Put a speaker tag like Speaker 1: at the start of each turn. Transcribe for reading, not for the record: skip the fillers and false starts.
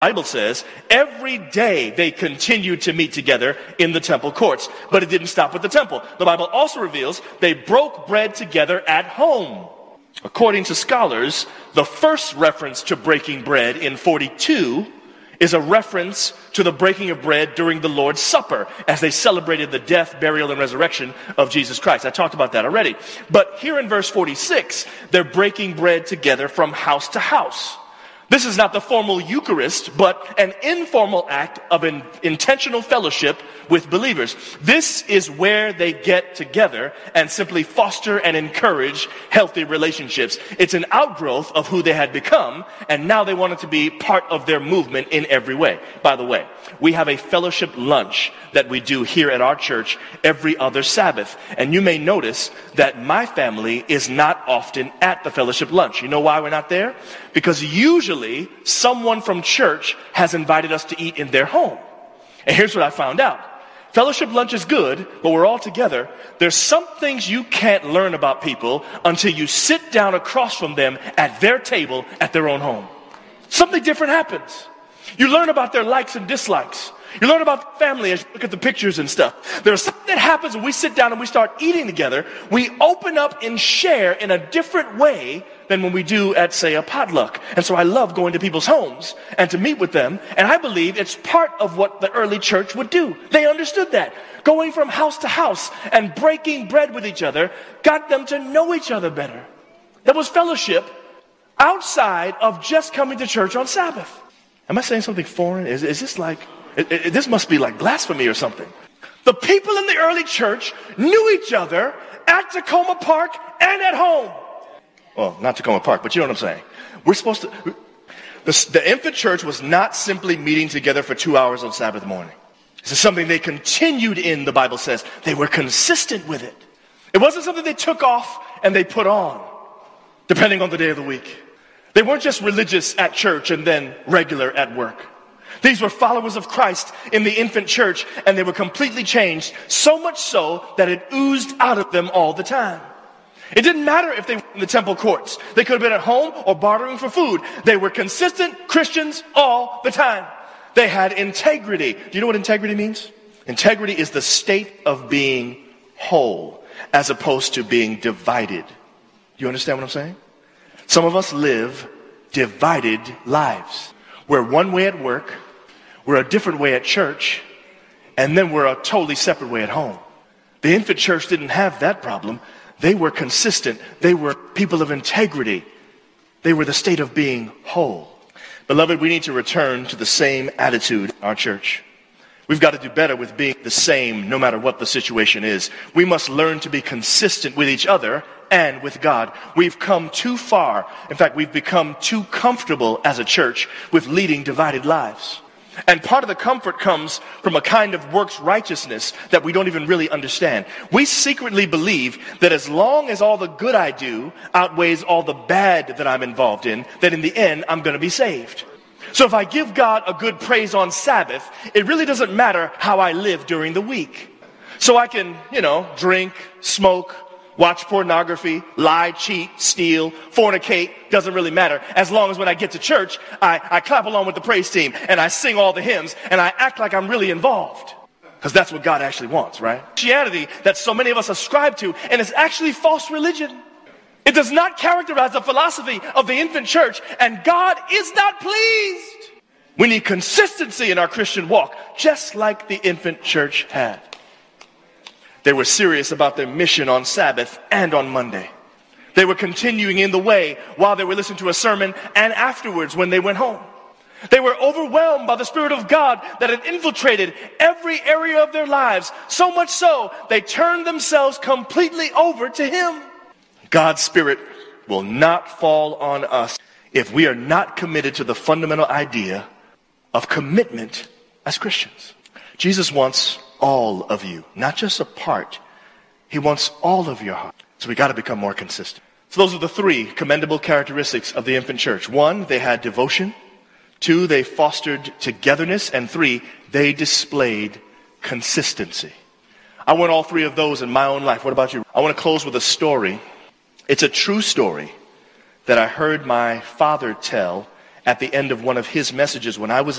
Speaker 1: Bible says every day they continued to meet together in the temple courts. But it didn't stop at the temple. The Bible also reveals they broke bread together at home. According to scholars, the first reference to breaking bread in 42 is a reference to the breaking of bread during the Lord's Supper as they celebrated the death, burial, and resurrection of Jesus Christ. I talked about that already. But here in verse 46, they're breaking bread together from house to house. This is not the formal Eucharist, but an informal act of an intentional fellowship with believers. This is where they get together and simply foster and encourage healthy relationships. It's an outgrowth of who they had become, and now they want it to be part of their movement in every way. By the way, we have a fellowship lunch that we do here at our church every other Sabbath. And you may notice that my family is not often at the fellowship lunch. You know why we're not there? Because usually someone from church has invited us to eat in their home. And here's what I found out. Fellowship lunch is good, but we're all together. There's some things you can't learn about people until you sit down across from them at their table at their own home. Something different happens. You learn about their likes and dislikes. You learn about the family as you look at the pictures and stuff. There's something that happens when we sit down and we start eating together. We open up and share in a different way than when we do at, say, a potluck. And so I love going to people's homes and to meet with them. And I believe it's part of what the early church would do. They understood that. Going from house to house and breaking bread with each other got them to know each other better. That was fellowship outside of just coming to church on Sabbath. Am I saying something foreign? Is this like... this must be like blasphemy or something. The people in the early church knew each other at Tacoma Park and at home. Well, not Tacoma Park, but you know what I'm saying. We're supposed to... The infant church was not simply meeting together for 2 hours on Sabbath morning. This is something they continued in, the Bible says. They were consistent with it. It wasn't something they took off and they put on, depending on the day of the week. They weren't just religious at church and then regular at work. These were followers of Christ in the infant church, and they were completely changed, so much so that it oozed out of them all the time. It didn't matter if they were in the temple courts. They could have been at home or bartering for food. They were consistent Christians all the time. They had integrity. Do you know what integrity means? Integrity is the state of being whole as opposed to being divided. Do you understand what I'm saying? Some of us live divided lives. We're one way at work, we're a different way at church, and then we're a totally separate way at home. The infant church didn't have that problem. They were consistent. They were people of integrity. They were the state of being whole. Beloved, we need to return to the same attitude in our church. We've got to do better with being the same no matter what the situation is. We must learn to be consistent with each other and with God. We've come too far. In fact, we've become too comfortable as a church with leading divided lives. And part of the comfort comes from a kind of works righteousness that we don't even really understand. We secretly believe that as long as all the good I do outweighs all the bad that I'm involved in, that in the end I'm going to be saved. So if I give God a good praise on Sabbath, it really doesn't matter how I live during the week. So I can, drink, smoke, watch pornography, lie, cheat, steal, fornicate, doesn't really matter. As long as when I get to church, I clap along with the praise team and I sing all the hymns and I act like I'm really involved. Because that's what God actually wants, right? Christianity that so many of us ascribe to, and it's actually false religion. It does not characterize the philosophy of the infant church, and God is not pleased. We need consistency in our Christian walk, just like the infant church had. They were serious about their mission on Sabbath and on Monday. They were continuing in the way while they were listening to a sermon and afterwards when they went home. They were overwhelmed by the Spirit of God that had infiltrated every area of their lives, so much so they turned themselves completely over to Him. God's Spirit will not fall on us if we are not committed to the fundamental idea of commitment as Christians. Jesus wants all of you, not just a part. He wants all of your heart. So we got to become more consistent. So those are the three commendable characteristics of the infant church. 1, they had devotion. 2, they fostered togetherness. And 3, they displayed consistency. I want all three of those in my own life. What about you? I want to close with a story. It's a true story that I heard my father tell at the end of one of his messages when I was